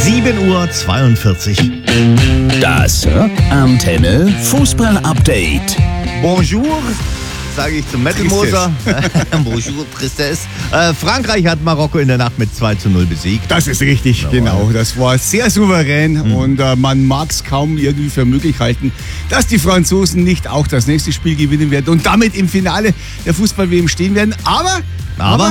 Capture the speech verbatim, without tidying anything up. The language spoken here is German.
sieben Uhr zweiundvierzig. Das Antenne Fußball-Update. Bonjour, sage ich zum Metal-Moser. Bonjour, Tristesse. Äh, Frankreich hat Marokko in der Nacht mit zwei zu null besiegt. Das ist richtig, Jawohl. genau. Das war sehr souverän Mhm. und äh, man mag es kaum irgendwie für möglich halten, dass die Franzosen nicht auch das nächste Spiel gewinnen werden und damit im Finale der Fußball-W M stehen werden. Aber, Aber